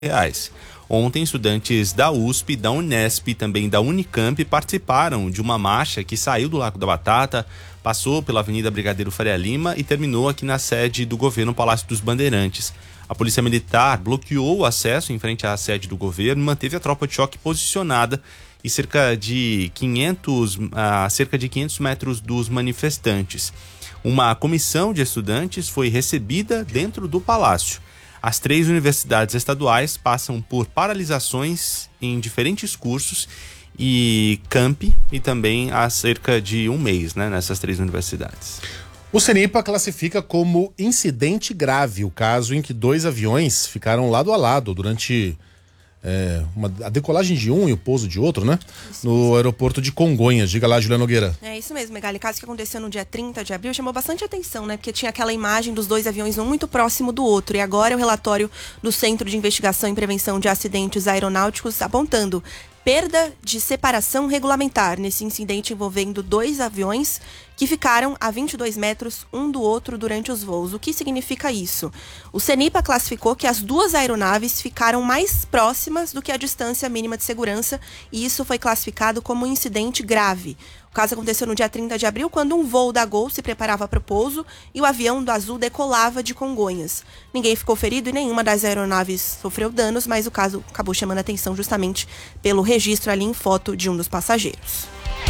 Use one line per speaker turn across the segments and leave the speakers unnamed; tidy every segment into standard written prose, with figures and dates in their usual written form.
reais. Ontem, estudantes da USP, da Unesp e também da Unicamp participaram de uma marcha que saiu do Largo da Batata, passou pela Avenida Brigadeiro Faria Lima e terminou aqui na sede do governo, Palácio dos Bandeirantes. A Polícia Militar bloqueou o acesso em frente à sede do governo, manteve a tropa de choque posicionada e cerca de 500 metros dos manifestantes. Uma comissão de estudantes foi recebida dentro do palácio. As 3 universidades estaduais passam por paralisações em diferentes cursos e campi e também há cerca de um mês, nessas 3 universidades.
O CENIPA classifica como incidente grave o caso em que 2 aviões ficaram lado a lado durante a decolagem de um e o pouso de outro, no aeroporto de Congonhas. Diga lá, Juliana Nogueira.
É isso mesmo, Megali. Caso que aconteceu no dia 30 de abril, chamou bastante atenção, Porque tinha aquela imagem dos 2 aviões, um muito próximo do outro. E agora o relatório do Centro de Investigação e Prevenção de Acidentes Aeronáuticos apontando perda de separação regulamentar nesse incidente envolvendo 2 aviões que ficaram a 22 metros um do outro durante os voos. O que significa isso? O CENIPA classificou que as 2 aeronaves ficaram mais próximas do que a distância mínima de segurança e isso foi classificado como um incidente grave. O caso aconteceu no dia 30 de abril, quando um voo da Gol se preparava para o pouso e o avião do Azul decolava de Congonhas. Ninguém ficou ferido e nenhuma das aeronaves sofreu danos, mas o caso acabou chamando a atenção justamente pelo registro ali em foto de um dos passageiros.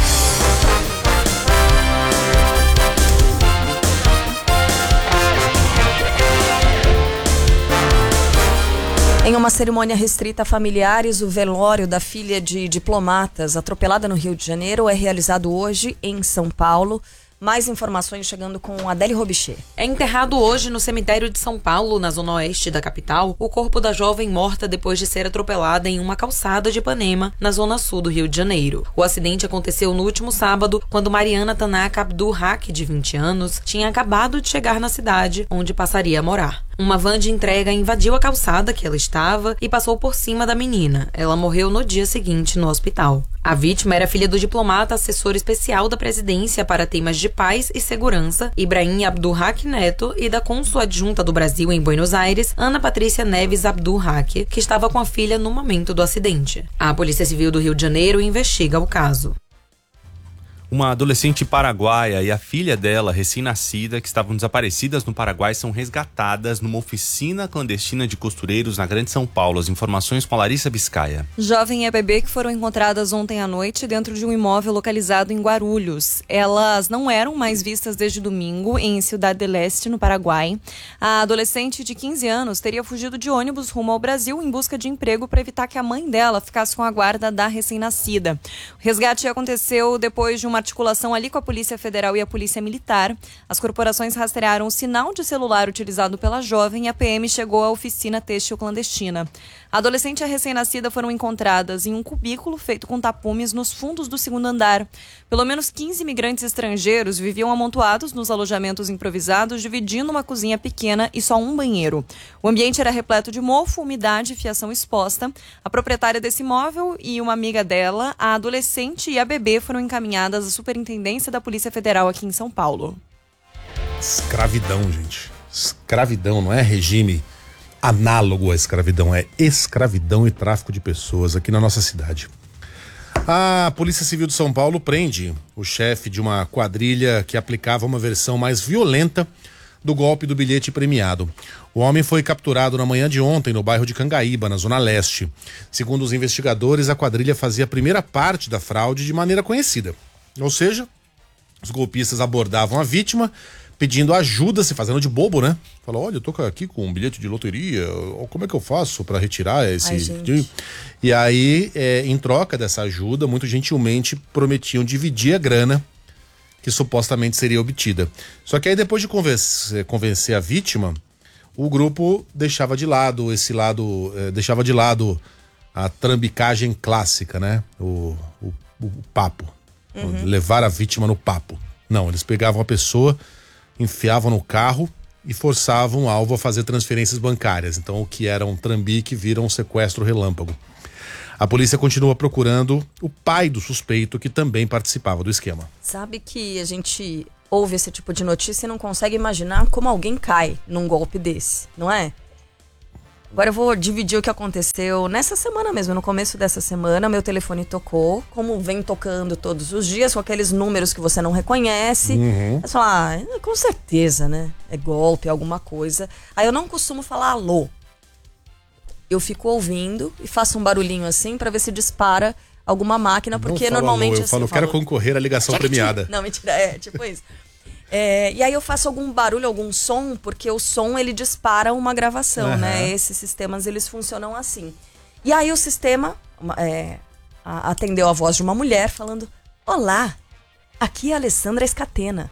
Em uma cerimônia restrita a familiares, o velório da filha de diplomatas atropelada no Rio de Janeiro é realizado hoje em São Paulo. Mais informações chegando com Adele Robichê.
É enterrado hoje no cemitério de São Paulo, na zona oeste da capital, o corpo da jovem morta depois de ser atropelada em uma calçada de Ipanema, na zona sul do Rio de Janeiro. O acidente aconteceu no último sábado, quando Mariana Tanaka Abdul Haq, de 20 anos, tinha acabado de chegar na cidade, onde passaria a morar. Uma van de entrega invadiu a calçada que ela estava e passou por cima da menina. Ela morreu no dia seguinte no hospital. A vítima era filha do diplomata assessor especial da presidência para temas de paz e segurança, Ibrahim Abdul Haq Neto, e da cônsul adjunta do Brasil em Buenos Aires, Ana Patrícia Neves Abdul Haq, que estava com a filha no momento do acidente. A Polícia Civil do Rio de Janeiro investiga o caso.
Uma adolescente paraguaia e a filha dela, recém-nascida, que estavam desaparecidas no Paraguai, são resgatadas numa oficina clandestina de costureiros na Grande São Paulo. As informações com a Larissa Biscaia.
Jovem e a bebê que foram encontradas ontem à noite dentro de um imóvel localizado em Guarulhos. Elas não eram mais vistas desde domingo em Ciudad del Este, no Paraguai. A adolescente de 15 anos teria fugido de ônibus rumo ao Brasil em busca de emprego para evitar que a mãe dela ficasse com a guarda da recém-nascida. O resgate aconteceu depois de uma articulação ali com a Polícia Federal e a Polícia Militar. As corporações rastrearam o sinal de celular utilizado pela jovem e a PM chegou à oficina têxtil clandestina. A adolescente e a recém-nascida foram encontradas em um cubículo feito com tapumes nos fundos do 2º andar. Pelo menos 15 imigrantes estrangeiros viviam amontoados nos alojamentos improvisados, dividindo uma cozinha pequena e só um banheiro. O ambiente era repleto de mofo, umidade e fiação exposta. A proprietária desse imóvel e uma amiga dela, a adolescente e a bebê foram encaminhadas à Superintendência da Polícia Federal aqui em São Paulo.
Escravidão, gente. Escravidão, não é regime análogo à escravidão, é escravidão e tráfico de pessoas aqui na nossa cidade. A Polícia Civil de São Paulo prende o chefe de uma quadrilha que aplicava uma versão mais violenta do golpe do bilhete premiado. O homem foi capturado na manhã de ontem no bairro de Cangaíba, na Zona Leste. Segundo os investigadores, a quadrilha fazia a primeira parte da fraude de maneira conhecida. Ou seja, os golpistas abordavam a vítima pedindo ajuda, se fazendo de bobo, Falou, olha, eu tô aqui com um bilhete de loteria, como é que eu faço para retirar esse... E aí, em troca dessa ajuda, muito gentilmente prometiam dividir a grana que supostamente seria obtida. Só que aí, depois de convencer a vítima, o grupo deixava de lado deixava de lado a trambicagem clássica, o papo. Levar a vítima no papo. Não, eles pegavam a pessoa, enfiavam no carro e forçavam o alvo a fazer transferências bancárias. Então, o que era um trambique vira um sequestro relâmpago. A polícia continua procurando o pai do suspeito, que também participava do esquema.
Sabe que a gente ouve esse tipo de notícia e não consegue imaginar como alguém cai num golpe desse, não é? Agora eu vou dividir o que aconteceu nessa semana mesmo, no começo dessa semana, meu telefone tocou, como vem tocando todos os dias, com aqueles números que você não reconhece. Você fala, com certeza, né? É golpe, alguma coisa. Aí eu não costumo falar alô. Eu fico ouvindo e faço um barulhinho assim pra ver se dispara alguma máquina, porque normalmente...
Alô, eu falo, quero concorrer à ligação premiada.
Não, mentira, tipo isso. E aí eu faço algum barulho, algum som, porque o som ele dispara uma gravação, né? Esses sistemas eles funcionam assim. E aí o sistema atendeu a voz de uma mulher falando: olá, aqui é a Alessandra Escatena.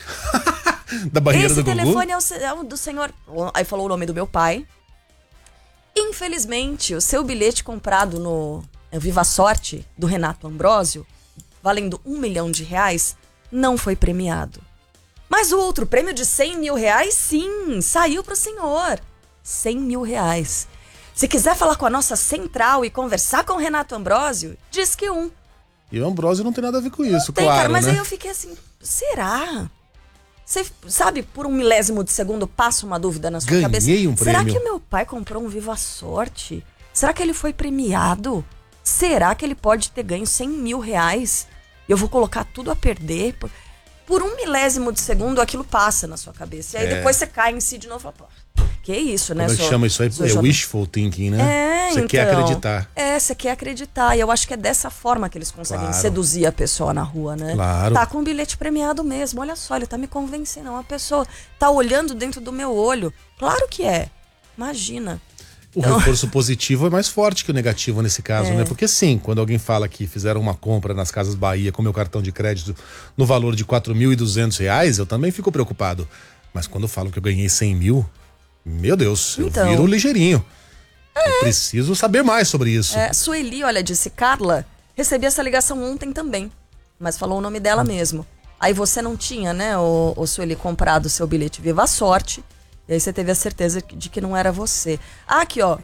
Da banheira do Gugu?
Esse telefone é o do senhor... Aí falou o nome do meu pai. Infelizmente, o seu bilhete comprado no Viva Sorte, do Renato Ambrósio, valendo R$1 milhão, não foi premiado. Mas o outro prêmio de R$100 mil, sim, saiu pro senhor. R$100 mil. Se quiser falar com a nossa central e conversar com o Renato Ambrósio, diz que 1.
E o Ambrósio não tem nada a ver com isso,
não tem,
claro,
cara, mas
né?
aí eu fiquei assim, será? Você sabe, por 1 milésimo de segundo passa uma dúvida na sua cabeça.
Ganhei um prêmio.
Será que meu pai comprou um Viva Sorte? Será que ele foi premiado? Será que ele pode ter ganho R$100 mil? Eu vou colocar tudo a perder? Por 1 milésimo de segundo aquilo passa na sua cabeça. E aí depois você cai em si de novo e fala, pô, que isso, né?
Quando a gente chama isso aí, é wishful thinking, né? Você quer acreditar.
Você quer acreditar. E eu acho que é dessa forma que eles conseguem seduzir a pessoa na rua, né?
Claro.
Tá com um bilhete premiado mesmo. Olha só, ele tá me convencendo. Uma pessoa tá olhando dentro do meu olho. Claro que é. Imagina.
O reforço positivo é mais forte que o negativo nesse caso, né? Porque sim, quando alguém fala que fizeram uma compra nas Casas Bahia com meu cartão de crédito no valor de R$4.200, eu também fico preocupado. Mas quando falam que eu ganhei R$100 mil, meu Deus, eu viro ligeirinho. Eu preciso saber mais sobre isso.
Sueli, olha, disse: Carla, recebi essa ligação ontem também, mas falou o nome dela mesmo. Aí você não tinha, né, o Sueli, comprado o seu bilhete Viva Sorte. E aí você teve a certeza de que não era você. Aqui, ó.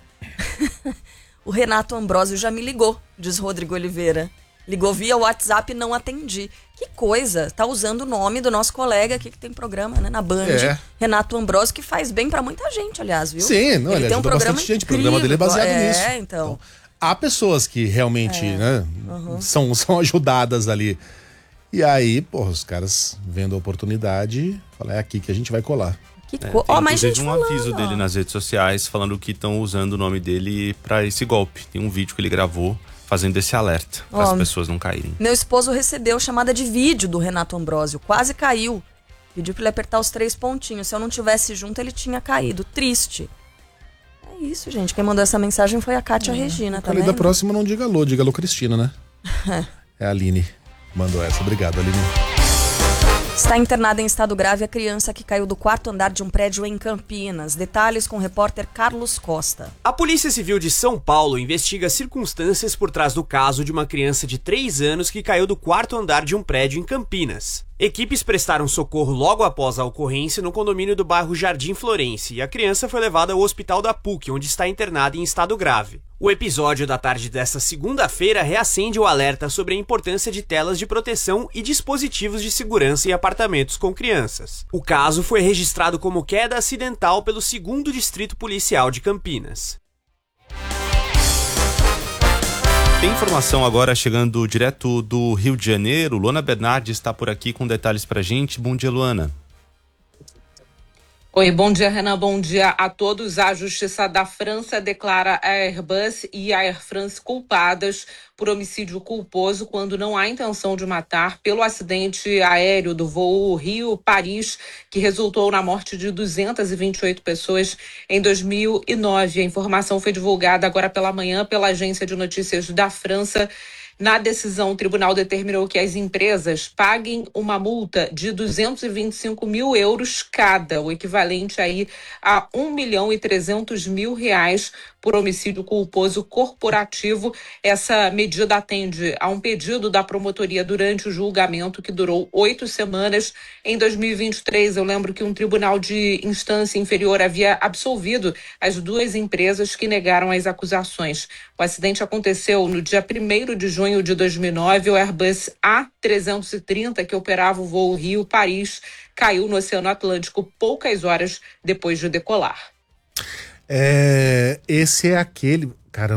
O Renato Ambrósio já me ligou, diz Rodrigo Oliveira. Ligou via WhatsApp e não atendi. Que coisa. Tá usando o nome do nosso colega aqui que tem programa, né, na Band. Renato Ambrósio, que faz bem pra muita gente, aliás, viu?
Sim, não, ele tem
ajuda
bastante gente. O programa dele é baseado nisso.
Então.
Há pessoas que realmente são ajudadas ali. E aí, porra, os caras vendo a oportunidade, falam, é aqui que a gente vai colar.
Mas gente, um aviso dele nas redes sociais falando que estão usando o nome dele pra esse golpe. Tem um vídeo que ele gravou fazendo esse alerta para as pessoas não caírem.
Meu esposo recebeu chamada de vídeo do Renato Ambrósio, quase caiu. Pediu pra ele apertar os 3 pontinhos. Se eu não tivesse junto, ele tinha caído. Triste. É isso, gente. Quem mandou essa mensagem foi a Kátia Regina, tá vendo?
Da próxima não diga alô, diga alô Cristina, né? É a Aline. Mandou essa. Obrigado, Aline.
Está internada em estado grave a criança que caiu do 4º andar de um prédio em Campinas. Detalhes com o repórter Carlos Costa.
A Polícia Civil de São Paulo investiga circunstâncias por trás do caso de uma criança de 3 anos que caiu do 4º andar de um prédio em Campinas. Equipes prestaram socorro logo após a ocorrência no condomínio do bairro Jardim Florense e a criança foi levada ao hospital da PUC, onde está internada em estado grave. O episódio da tarde desta segunda-feira reacende o alerta sobre a importância de telas de proteção e dispositivos de segurança em apartamentos com crianças. O caso foi registrado como queda acidental pelo 2º Distrito Policial de Campinas.
Tem informação agora chegando direto do Rio de Janeiro. Luana Bernardes está por aqui com detalhes pra gente. Bom dia, Luana.
Oi, bom dia, Renan. Bom dia a todos. A Justiça da França declara a Airbus e a Air France culpadas por homicídio culposo quando não há intenção de matar pelo acidente aéreo do voo Rio-Paris, que resultou na morte de 228 pessoas em 2009. A informação foi divulgada agora pela manhã pela agência de notícias da França. Na decisão, o tribunal determinou que as empresas paguem uma multa de 225 mil euros cada, o equivalente aí a R$1.300.000 por homicídio culposo corporativo. Essa medida atende a um pedido da promotoria durante o julgamento que durou 8 semanas. Em 2023, eu lembro que um tribunal de instância inferior havia absolvido as 2 empresas que negaram as acusações. O acidente aconteceu no dia 1º de junho de 2009. O Airbus A330, que operava o voo Rio-Paris, caiu no Oceano Atlântico poucas horas depois de decolar.
Esse é aquele...